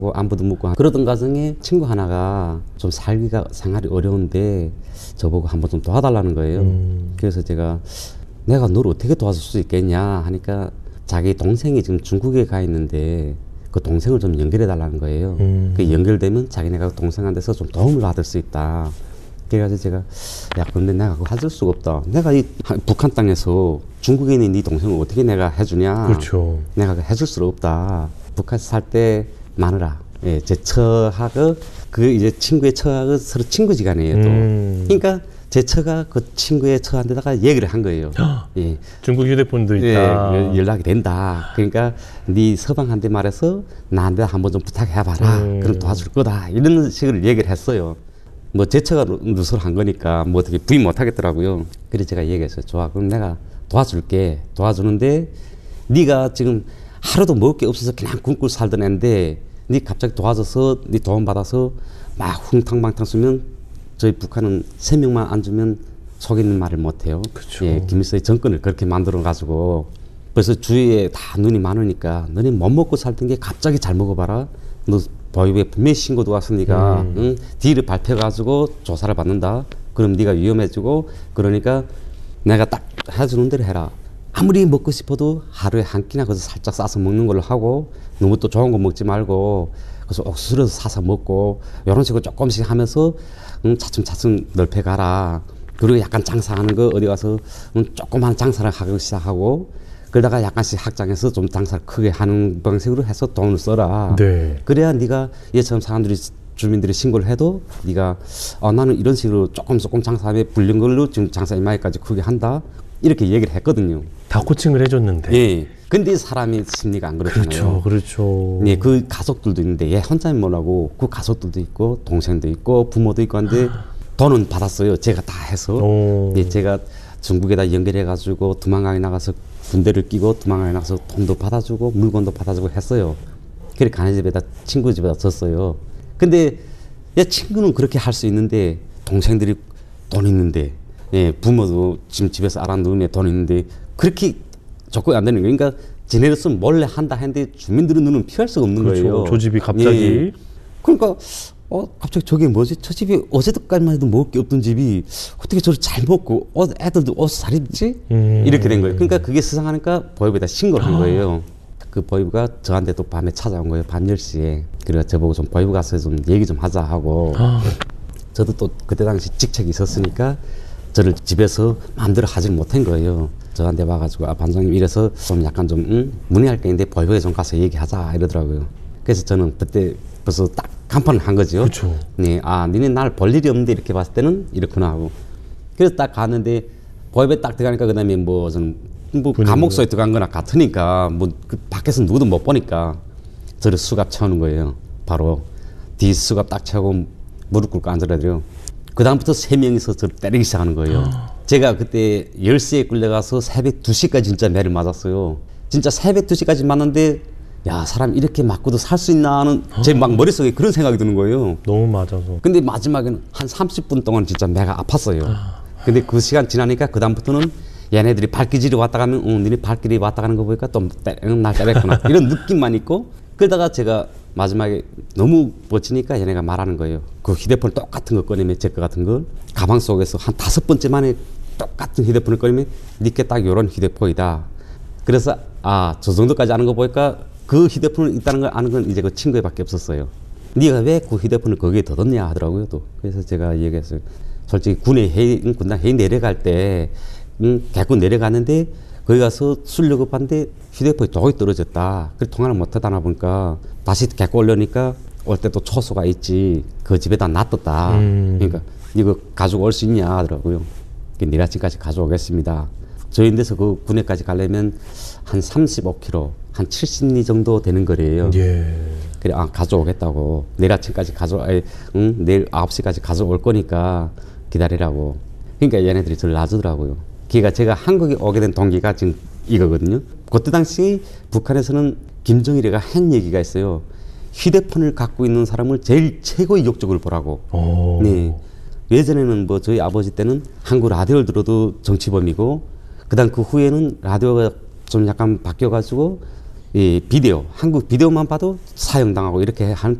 뭐 안부도 묻고 그러던 과정에 친구 하나가 좀 살기가 생활이 어려운데 저보고 한번 좀 도와달라는 거예요. 그래서 제가 내가 너를 어떻게 도와줄 수 있겠냐 하니까 자기 동생이 지금 중국에 가 있는데 그 동생을 좀 연결해 달라는 거예요. 그 연결되면 자기네가 동생한테서 좀 도움을 받을 수 있다. 그래가지고 제가 야 근데 내가 그거 해줄 수가 없다. 내가 이 북한 땅에서 중국에 있는 네 동생을 어떻게 내가 해주냐. 그렇죠. 내가 해줄 수가 없다. 북한에서 살 때 마누라, 예, 제 처하고 그 이제 친구의 처하고 서로 친구지간이에요. 또 그러니까 제 처가 그 친구의 처한테다가 얘기를 한 거예요. 예. 중국 휴대폰도 있다. 예, 연락이 된다. 그러니까 네 서방한테 말해서 나한테 한번 좀 부탁해봐라. 그럼 도와줄 거다. 이런 식으로 얘기를 했어요. 뭐 제 처가 누설한 거니까 뭐 어떻게 부인 못 하겠더라고요. 그래서 제가 얘기했어요. 좋아, 그럼 내가 도와줄게. 도와주는데 네가 지금 하루도 먹을 게 없어서 그냥 굶고 살던 애인데 네 갑자기 도와줘서 네 도움 받아서 막 흥탕망탕 쓰면 저희 북한은 3명만 안 주면 속이는 말을 못해요. 그쵸. 예, 김일성의 정권을 그렇게 만들어 가지고 그래서 주위에 다 눈이 많으니까 너네 못 먹고 살던 게 갑자기 잘 먹어봐라. 너 보위부에 분명히 신고도 왔으니까 응? 뒤를 밟혀가지고 조사를 받는다. 그럼 네가 위험해지고 그러니까 내가 딱 해주는 대로 해라. 아무리 먹고 싶어도 하루에 한 끼나 그래서 살짝 싸서 먹는 걸로 하고 너무 또 좋은 거 먹지 말고 그래서 옥수수라도 사서 먹고 이런 식으로 조금씩 하면서 차츰차츰 넓혀가라. 그리고 약간 장사하는 거 어디 가서 조그만 장사를 하기 시작하고 그러다가 약간씩 확장해서 좀 장사를 크게 하는 방식으로 해서 돈을 써라. 네. 그래야 네가 얘처럼 사람들이 주민들이 신고를 해도 네가 나는 이런 식으로 조금 장사하면 불린 걸로 지금 장사 이마에까지 크게 한다. 이렇게 얘기를 했거든요. 다 코칭을 해줬는데. 예. 근데 사람이 심리가 안 그렇잖아요. 그렇죠. 예, 그 가족들도 있는데 얘 혼자인 뭐라고 그 가족들도 있고 동생도 있고 부모도 있고 한데 돈은 받았어요. 제가 다 해서. 예, 제가 중국에다 연결해가지고 도망가게 나가서 군대를 끼고 도망가게 나가서 돈도 받아주고 물건도 받아주고 했어요. 그래 가네 집에다 친구 집에다 줬어요. 근데 야 친구는 그렇게 할 수 있는데 동생들이 돈 있는데 예, 부모도 지금 집에서 알아놓으면 돈 있는데 그렇게 접근이 안 되는 거예요. 그러니까 지네로서는 몰래 한다 했는데 주민들은 눈은 피할 수가 없는 그렇죠. 거예요. 조집이 갑자기. 예. 그러니까 갑자기 저게 뭐지? 저 집이 어제까지만 해도 먹을 게 없던 집이 어떻게 저를 잘 먹고 애들도 옷 잘 입지? 이렇게 된 거예요. 그러니까 그게 수상하니까 보위부에다 신고를 한 거예요. 그 보위부가 저한테 또 밤에 찾아온 거예요. 밤 10시에. 그래서 저보고 좀 보위부 가서 좀 얘기 좀 하자 하고 저도 또 그때 당시 직책이 있었으니까 저를 집에서 마음대로 하질 못한 거예요. 저한테 와가지고 반장님 이래서 좀 약간 좀 문의할 게 있는데 보위부에 좀 가서 얘기하자 이러더라고요. 그래서 저는 그때 벌써 딱 간판을 한 거죠. 그렇죠. 네, 니네 날 볼 일이 없는데 이렇게 봤을 때는 이렇구나 하고. 그래서 딱 갔는데 보위부에 딱 들어가니까 그다음에 뭐 저는 뭐 감옥소에 들어간 거나 같으니까 뭐 그 밖에서 누구도 못 보니까 저를 수갑 채우는 거예요. 바로 뒤 수갑 딱 채우고 무릎 꿇고 앉으라더래요. 그 다음부터 3명이서 저를 때리기 시작하는 거예요. 제가 그때 10시에 끌려가서 새벽 2시까지 진짜 매를 맞았어요. 진짜 새벽 2시까지 맞는데 야 사람 이렇게 맞고도 살 수 있나 하는 제 막 머릿속에 그런 생각이 드는 거예요. 너무 맞아서. 근데 마지막에는 한 30분 동안 진짜 매가 아팠어요. 근데 그 시간 지나니까 그 다음부터는 얘네들이 발길질이 왔다 가면 니네 발길이 왔다 가는 거 보니까 또 날 때렸구나 이런 느낌만 있고 그러다가 제가 마지막에 너무 버치니까 얘네가 말하는 거예요. 그 휴대폰 똑같은 거 꺼내면 제 거 같은 걸 가방 속에서 한 5번째 만에 똑같은 휴대폰을 꺼내면 니께 딱 요런 휴대폰이다. 그래서 저 정도까지 아는 거 보니까 그 휴대폰이 있다는 걸 아는 건 이제 그 친구에밖에 없었어요. 네가 왜 그 휴대폰을 거기에 둬뒀냐 하더라고요. 또 그래서 제가 얘기했어요. 솔직히 군당 회의 내려갈 때 개군 내려갔는데 거기 가서 술려고 봤는데 휴대폰이 저기 떨어졌다. 그래서 통화를 못 하다 보니까 다시 개고 올려니까 올 때 또 초소가 있지. 그 집에다 놔뒀다. 그러니까 이거 가지고 올 수 있냐 하더라고요. 내일 아침까지 가져오겠습니다. 저희 데서 그 군에까지 가려면 한 35km, 한 70리 정도 되는 거리예요. 예. 그래 가져오겠다고. 내일 아침까지 내일 9시까지 가져올 거니까 기다리라고. 그러니까 얘네들이 저를 놔주더라고요. 그러니까 제가 한국에 오게 된 동기가 지금 이거거든요. 그때 당시 북한에서는 김정일이가 한 얘기가 있어요. 휴대폰을 갖고 있는 사람을 제일 최고의 욕적으로 보라고. 네. 예전에는 뭐 저희 아버지 때는 한국 라디오를 들어도 정치범이고 그다음 그 후에는 라디오가 좀 약간 바뀌어가지고 이 비디오, 한국 비디오만 봐도 사형당하고 이렇게 하는